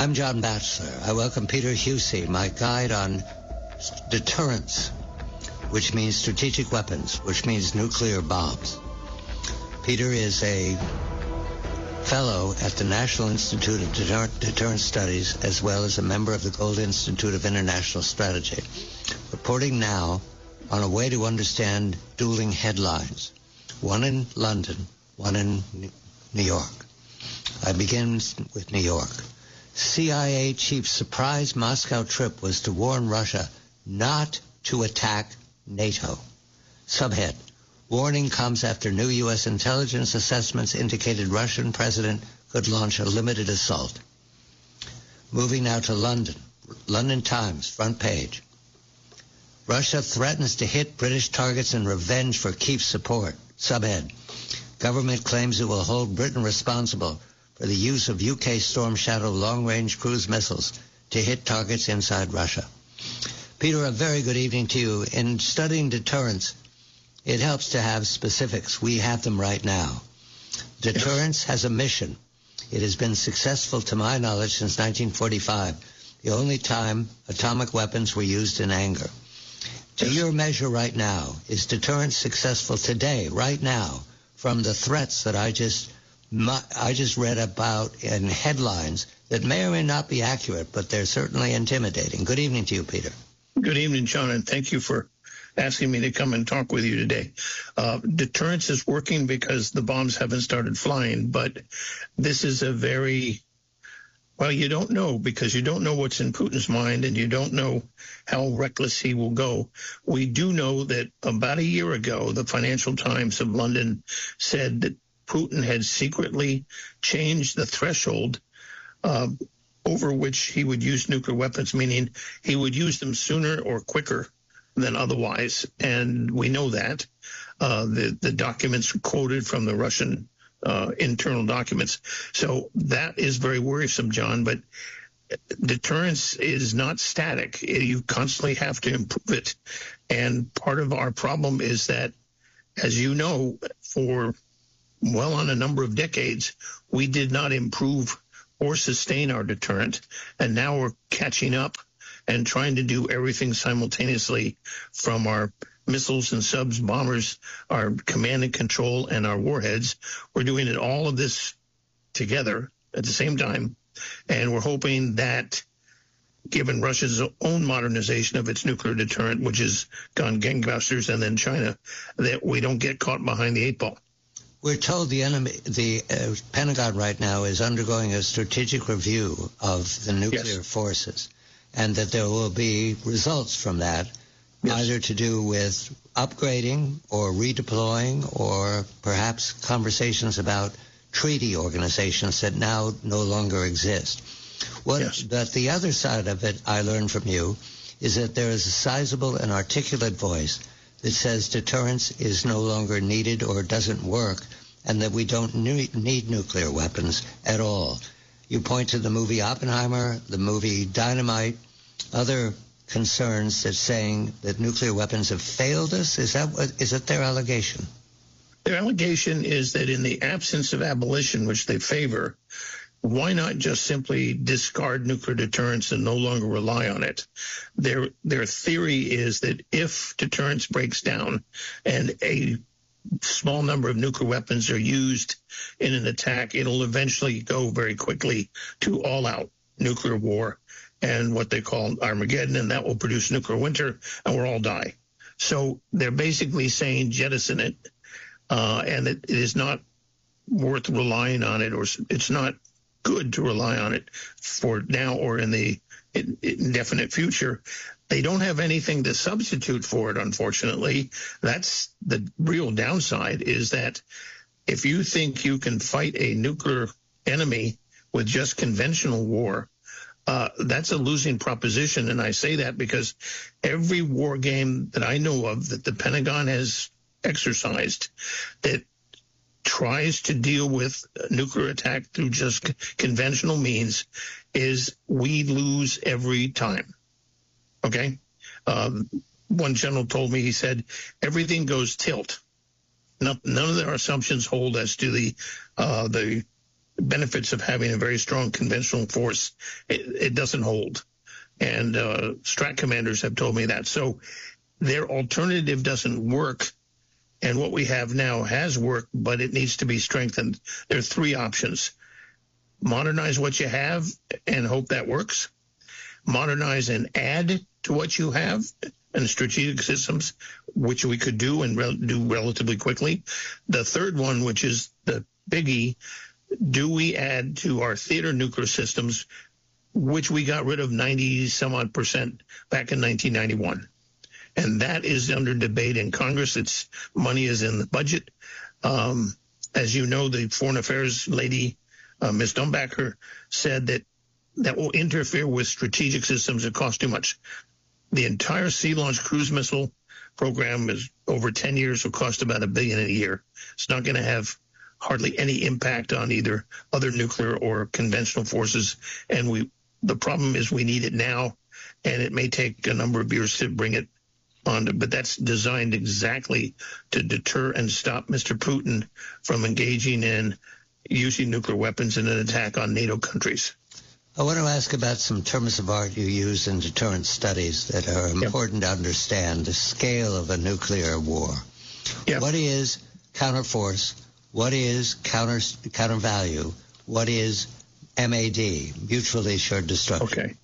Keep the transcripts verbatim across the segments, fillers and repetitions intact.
I'm John Batchelor. I welcome Peter Husey, my guide on deterrence, which means strategic weapons, which means nuclear bombs. Peter is a fellow at the National Institute of Deter- Deterrence Studies, as well as a member of the Gold Institute of International Strategy, reporting now on a way to understand dueling headlines, one in London, one in New York. I begin with New York. C I A chief's surprise Moscow trip was to warn Russia not to attack NATO. Subhead: warning comes after new U S intelligence assessments indicated Russian president could launch a limited assault. Moving now to London. London Times, front page. Russia threatens to hit British targets in revenge for Kyiv support. Subhead: government claims it will hold Britain responsible for the use of U K Storm Shadow long-range cruise missiles to hit targets inside Russia. Peter, a very good evening to you. In studying deterrence, it helps to have specifics. We have them right now. Deterrence has a mission. It has been successful, to my knowledge, since nineteen forty-five, the only time atomic weapons were used in anger. To your measure right now, is deterrence successful today, right now, from the threats that I just I just read about in headlines that may or may not be accurate, but they're certainly intimidating? Good evening to you, Peter. Good evening, John, and thank you for asking me to come and talk with you today. Uh, deterrence is working because the bombs haven't started flying, but this is a very, well, you don't know, because you don't know what's in Putin's mind, and you don't know how reckless he will go. We do know that about a year ago, the Financial Times of London said that Putin had secretly changed the threshold uh, over which he would use nuclear weapons, meaning he would use them sooner or quicker than otherwise. And we know that. Uh, the, the documents quoted from the Russian uh, internal documents. So that is very worrisome, John. But deterrence is not static. You constantly have to improve it. And part of our problem is that, as you know, for well on a number of decades, we did not improve or sustain our deterrent, and now we're catching up and trying to do everything simultaneously, from our missiles and subs, bombers, our command and control, and our warheads. We're doing it, all of this together at the same time, and we're hoping that, given Russia's own modernization of its nuclear deterrent, which has gone gangbusters, and then China, that we don't get caught behind the eight ball. We're told the enemy, the uh, Pentagon right now is undergoing a strategic review of the nuclear yes. forces, and that there will be results from that, yes. either to do with upgrading or redeploying, or perhaps conversations about treaty organizations that now no longer exist. What, yes. But the other side of it, I learned from you, is that there is a sizable and articulate voice that says deterrence is no longer needed or doesn't work, and that we don't need, need nuclear weapons at all. You point to the movie Oppenheimer, the movie Dynamite, other concerns that saying that nuclear weapons have failed us. Is that what, is it their allegation? Their allegation is that in the absence of abolition, which they favor, why not just simply discard nuclear deterrence and no longer rely on it? Their their theory is that if deterrence breaks down and a small number of nuclear weapons are used in an attack, it'll eventually go very quickly to all-out nuclear war and what they call Armageddon, and that will produce nuclear winter, and we'll all die. So they're basically saying jettison it, uh, and it, it is not worth relying on it, or it's not good to rely on it for now or in the indefinite future. They don't have anything to substitute for it, unfortunately. That's the real downside, is that if you think you can fight a nuclear enemy with just conventional war, uh, that's a losing proposition. And I say that because every war game that I know of that the Pentagon has exercised that tries to deal with nuclear attack through just conventional means is we lose every time. Okay? Um, one general told me, he said, everything goes tilt. No, none of their assumptions hold as to the uh, the benefits of having a very strong conventional force, it, it doesn't hold. And uh, strat commanders have told me that. So their alternative doesn't work. And what we have now has worked, but it needs to be strengthened. There are three options. Modernize what you have and hope that works. Modernize and add to what you have and strategic systems, which we could do and re- do relatively quickly. The third one, which is the biggie, do we add to our theater nuclear systems, which we got rid of ninety some odd percent back in nineteen ninety-one. And that is under debate in Congress. Its money is in the budget. Um, as you know, the foreign affairs lady, uh, Miz Dumbacher, said that that will interfere with strategic systems that cost too much. The entire Sea Launch Cruise Missile program is over ten years, will cost about a billion a year. It's not going to have hardly any impact on either other nuclear or conventional forces. And we, the problem is we need it now, and it may take a number of years to bring it on, but that's designed exactly to deter and stop Mister Putin from engaging in using nuclear weapons in an attack on NATO countries. I want to ask about some terms of art you use in deterrence studies that are important yep. to understand the scale of a nuclear war. Yep. What is counterforce? What is counter counter value? What is M A D, mutually assured destruction? Okay.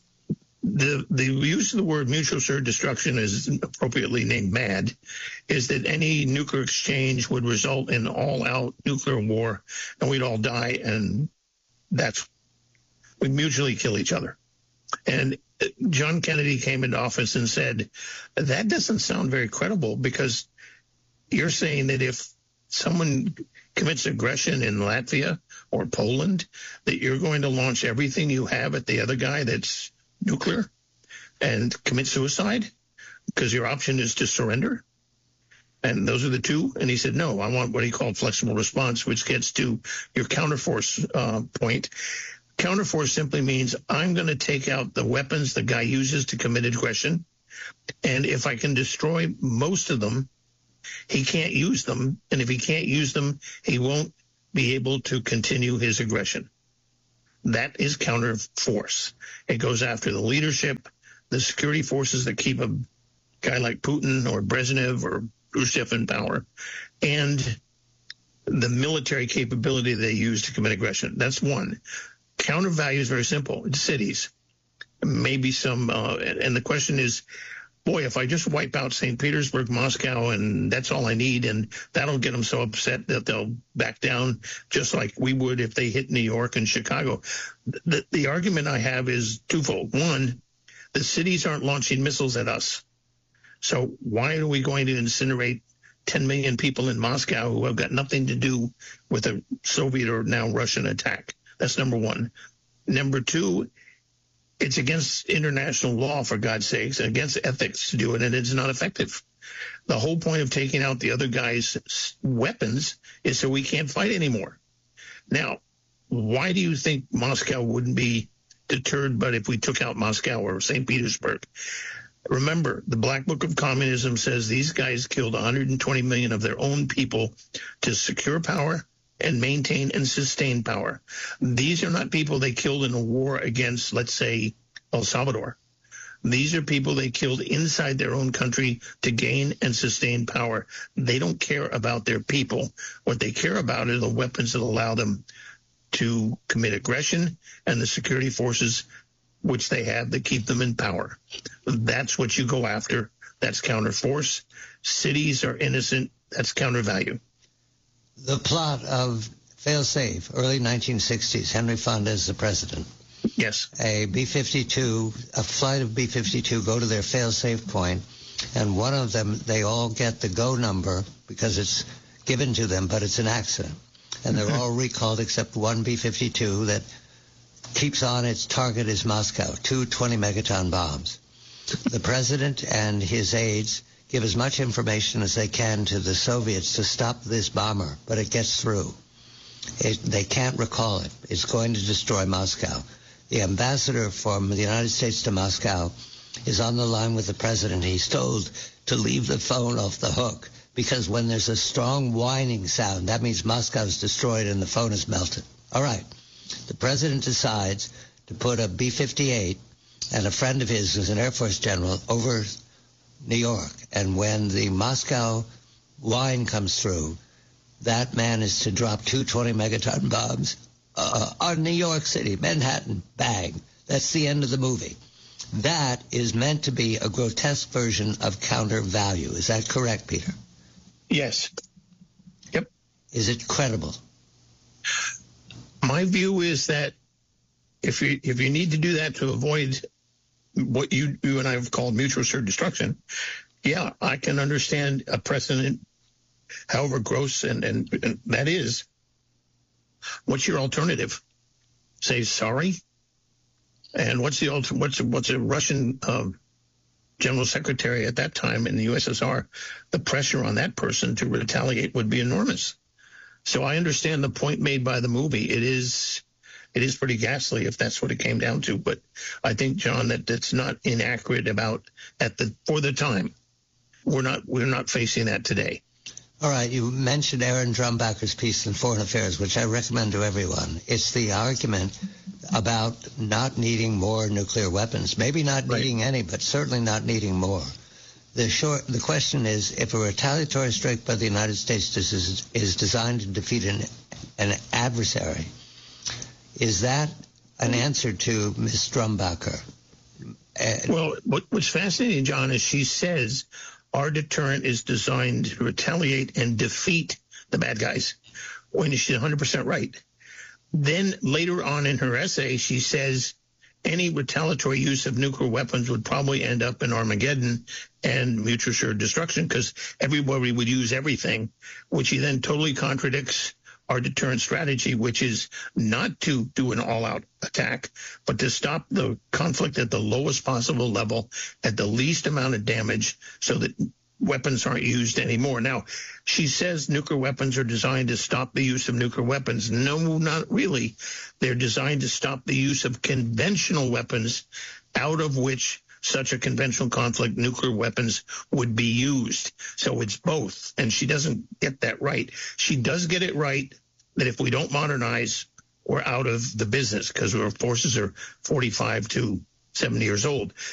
The the use of the word mutual assured destruction is appropriately named MAD, is that any nuclear exchange would result in all-out nuclear war, and we'd all die, and that's we'd mutually kill each other. And John Kennedy came into office and said, that doesn't sound very credible, because you're saying that if someone commits aggression in Latvia or Poland, that you're going to launch everything you have at the other guy that's nuclear and commit suicide because your option is to surrender. And those are the two. And he said, no, I want what he called flexible response, which gets to your counterforce uh, point. Counterforce simply means I'm going to take out the weapons the guy uses to commit aggression. And if I can destroy most of them, he can't use them. And if he can't use them, he won't be able to continue his aggression. That is counterforce. It goes after the leadership, the security forces that keep a guy like Putin or Brezhnev or Khrushchev in power, and the military capability they use to commit aggression. That's one. Counter value is very simple. It's cities. Maybe some, uh, and the question is, boy, if I just wipe out Saint Petersburg, Moscow, and that's all I need, and that'll get them so upset that they'll back down, just like we would if they hit New York and Chicago. The, the argument I have is twofold. One, the cities aren't launching missiles at us. So why are we going to incinerate ten million people in Moscow who have got nothing to do with a Soviet or now Russian attack? That's number one. Number two, it's against international law, for God's sakes, and against ethics to do it, and it's not effective. The whole point of taking out the other guy's weapons is so we can't fight anymore. Now, why do you think Moscow wouldn't be deterred but if we took out Moscow or Saint Petersburg? Remember, the Black Book of Communism says these guys killed one hundred twenty million of their own people to secure power and maintain and sustain power. These are not people they killed in a war against, let's say, El Salvador. These are people they killed inside their own country to gain and sustain power. They don't care about their people. What they care about are the weapons that allow them to commit aggression and the security forces which they have that keep them in power. That's what you go after. That's counterforce. Cities are innocent. That's countervalue. The plot of Failsafe, early nineteen sixties, Henry Fonda is the president. Yes. A B fifty-two, a flight of B fifty-two go to their fail-safe point, and one of them, they all get the go number because it's given to them, but it's an accident. And they're all recalled except one B fifty-two that keeps on its target is Moscow, two twenty megaton bombs. The president and his aides give as much information as they can to the Soviets to stop this bomber, but it gets through. It, they can't recall it. It's going to destroy Moscow. The ambassador from the United States to Moscow is on the line with the president. He's told to leave the phone off the hook because when there's a strong whining sound, that means Moscow's destroyed and the phone is melted. All right. The president decides to put a B fifty-eight and a friend of his who's an Air Force general over New York. And when the Moscow line comes through, that man is to drop two twenty megaton bombs uh, on New York City, Manhattan, bang. That's the end of the movie. That is meant to be a grotesque version of Counter Value. Is that correct, Peter? Yes. Yep. Is it credible? My view is that if you if you need to do that to avoid what you, you and I have called mutual assured destruction, yeah, I can understand a precedent, however gross and, and, and that is. What's your alternative? Say sorry? And what's the alter, what's what's a Russian um, general secretary at that time in the U S S R? The pressure on that person to retaliate would be enormous. So I understand the point made by the movie. It is it is pretty ghastly if that's what it came down to. But I think, John, that that's not inaccurate about at the for the time. We're not we're not facing that today. All right, you mentioned Aaron Drumbacher's piece in Foreign Affairs, which I recommend to everyone. It's the argument about not needing more nuclear weapons, maybe not needing right. any, but certainly not needing more. The short, the question is, if a retaliatory strike by the United States is, is designed to defeat an, an adversary, is that an answer to Miz Drumbacher? Uh, well, what, what's fascinating, John, is she says our deterrent is designed to retaliate and defeat the bad guys, when she's one hundred percent right. Then later on in her essay, she says any retaliatory use of nuclear weapons would probably end up in Armageddon and mutual assured destruction because everybody would use everything, which he then totally contradicts our deterrent strategy, which is not to do an all-out attack, but to stop the conflict at the lowest possible level, at the least amount of damage, so that weapons aren't used anymore. Now, she says nuclear weapons are designed to stop the use of nuclear weapons. No, not really. They're designed to stop the use of conventional weapons, out of which such a conventional conflict, nuclear weapons would be used. So it's both. And she doesn't get that right. She does get it right that if we don't modernize, we're out of the business because our forces are forty-five to seventy years old.